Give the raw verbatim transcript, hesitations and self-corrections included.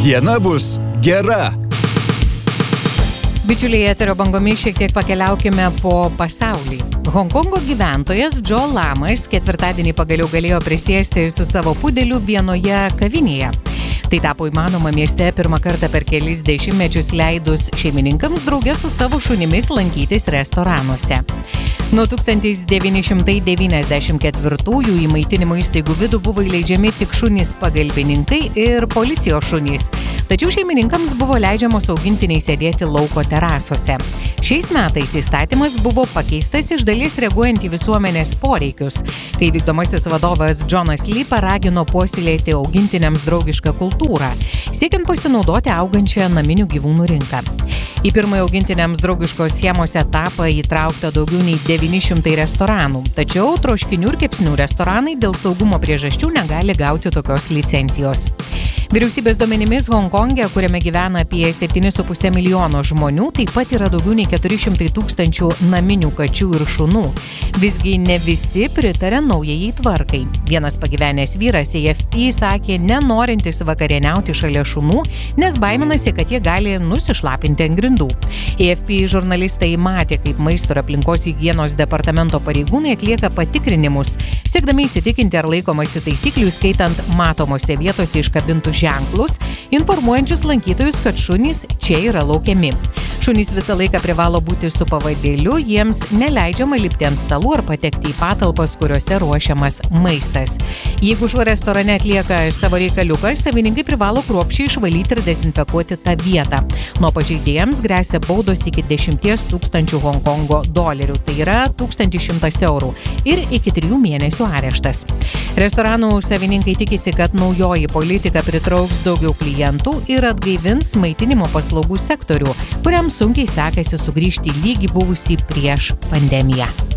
diena bus gera. Bičiuliai, eterio bangomis šiek tiek pakeliaukime po pasaulį. Honkongo gyventojas Joe Lamas ketvirtadienį pagaliau galėjo prisėsti su savo pudeliu vienoje kavinėje. Tai tapo įmanoma mieste pirmą kartą per kelis dešimtmečius leidus šeimininkams drauge su savo šunimis lankytis restoranuose. Nuo tūkstantis devyni šimtai devyniasdešimt ketvirtųjų į maitinimo įstaigų vidų buvo įleidžiami tik šunys pagalbininkai ir policijos šunys. Tačiau šeimininkams buvo leidžiamos augintiniai sėdėti lauko terasose. Šiais metais įstatymas buvo pakeistas iš dalies reaguojant į visuomenės poreikius, kai vykdomasis vadovas Jonas Lee paragino puoselėti augintiniams draugišką kultūrą, siekiant pasinaudoti augančią naminių gyvūnų rinką. Į pirmąjį augintiniams draugiškos schemos etapą įtraukta daugiau nei devyni šimtai restoranų, tačiau troškinių ir kepsnių restoranai dėl saugumo priežasčių negali gauti tokios licencijos. Vyriausybės duomenimis Honkonge, kuriame gyvena apie septyni su puse milijono žmonių, taip pat yra daugiau nei keturi šimtai tūkstančių naminių kačių ir šunų. Visgi ne visi pritarė naujai tvarkai. Vienas pagyvenęs vyras A F P sakė, nenorintis vakarieniauti šalia šunų, nes baiminasi, kad jie gali nusišlapinti ant grindų. A F P žurnalistai matė, kaip maisto ir aplinkos higienos departamento pareigūnai atlieka patikrinimus, siekdami įsitikinti, ar laikomasi taisyklių, skaitant matomose vietose iškabintų ženklus, informuojančius lankytojus, kad šunys čia yra laukiami. Šunys visą laiką privalo būti su pavadėliu, jiems neleidžiama lipti ant stalų ar patekti į patalpas, kuriuose ruošiamas maistas. Jeigu šuo restorane atlieka savo reikaliuką, savininkai privalo kruopščiai išvalyti ir dezinfekuoti tą vietą. Nuo pažeidėjams gresia baudos iki dešimties tūkstančių Honkongo dolerių, tai yra tūkstantis šimtas eurų, ir iki trijų mėnesių areštas. Restoranų savininkai tikisi, kad naujoji politika pritrauks daugiau klientų ir atgaivins maitinimo paslaugų sektorių, kuriam sunkiai sekasi sugrįžti į lygį buvusį prieš pandemiją.